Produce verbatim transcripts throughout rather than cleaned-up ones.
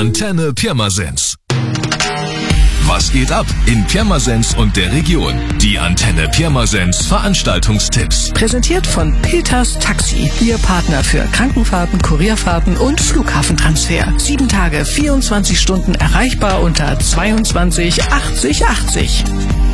Antenne Pirmasens. Was geht ab in Pirmasens und der Region? Die Antenne Pirmasens Veranstaltungstipps. Präsentiert von Peters Taxi. Ihr Partner für Krankenfahrten, Kurierfahrten und Flughafentransfer. Sieben Tage, vierundzwanzig Stunden erreichbar unter zweiundzwanzig achtzig achtzig.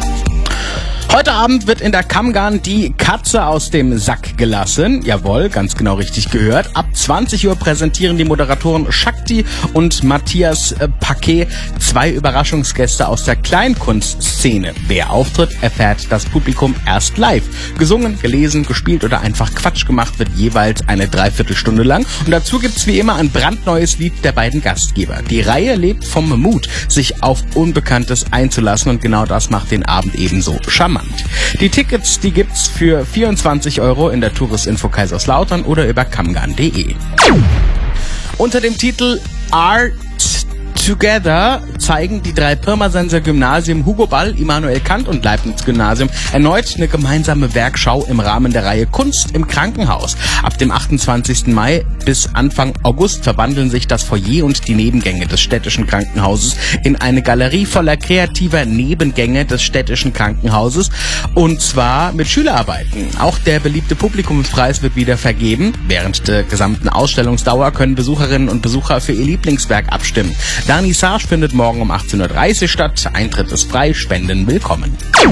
Heute Abend wird in der Kammgarn die Katze aus dem Sack gelassen. Jawohl, ganz genau richtig gehört. Ab zwanzig Uhr präsentieren die Moderatoren Shakti und Matthias Paquet zwei Überraschungsgäste aus der Kleinkunstszene. Wer auftritt, erfährt das Publikum erst live. Gesungen, gelesen, gespielt oder einfach Quatsch gemacht wird jeweils eine Dreiviertelstunde lang. Und dazu gibt's wie immer ein brandneues Lied der beiden Gastgeber. Die Reihe lebt vom Mut, sich auf Unbekanntes einzulassen, und genau das macht den Abend ebenso charmant. Die Tickets, die gibt's für vierundzwanzig Euro in der Touristinfo Kaiserslautern oder über kammgarn punkt de. Unter dem Titel Art Together zeigen die drei Pirmasenser Gymnasien Hugo Ball, Immanuel Kant und Leibniz Gymnasium erneut eine gemeinsame Werkschau im Rahmen der Reihe Kunst im Krankenhaus. Ab dem achtundzwanzigsten Mai bis Anfang August verwandeln sich das Foyer und die Nebengänge des städtischen Krankenhauses in eine Galerie voller kreativer Nebengänge des städtischen Krankenhauses, und zwar mit Schülerarbeiten. Auch der beliebte Publikumspreis wird wieder vergeben. Während der gesamten Ausstellungsdauer können Besucherinnen und Besucher für ihr Lieblingswerk abstimmen. Vernissage findet morgen um achtzehn Uhr dreißig statt. Eintritt ist frei, Spenden willkommen.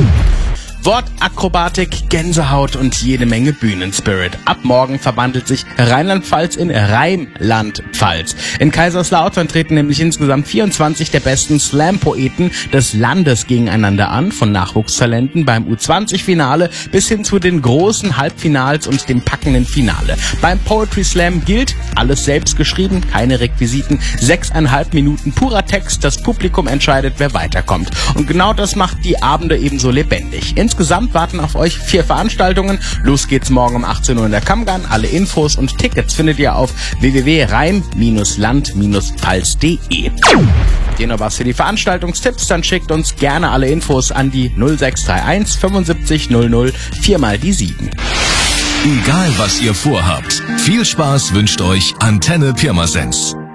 Wortakrobatik, Gänsehaut und jede Menge Bühnenspirit. Ab morgen verwandelt sich Rheinland-Pfalz in Reimland-Pfalz. In Kaiserslautern treten nämlich insgesamt vierundzwanzig der besten Slam-Poeten des Landes gegeneinander an, von Nachwuchstalenten beim U zwanzig Finale bis hin zu den großen Halbfinals und dem packenden Finale. Beim Poetry Slam gilt, alles selbst geschrieben, keine Requisiten, sechseinhalb Minuten purer Text, das Publikum entscheidet, wer weiterkommt. Und genau das macht die Abende ebenso lebendig. Insgesamt warten auf euch vier Veranstaltungen. Los geht's morgen um achtzehn Uhr in der Kammgarn. Alle Infos und Tickets findet ihr auf w w w punkt reim land pfalz punkt de. Habt ihr noch was für die Veranstaltungstipps? Dann schickt uns gerne alle Infos an die null sechs drei eins fünfundsiebzig null null vier mal die sieben. Egal was ihr vorhabt, viel Spaß wünscht euch Antenne Pirmasens.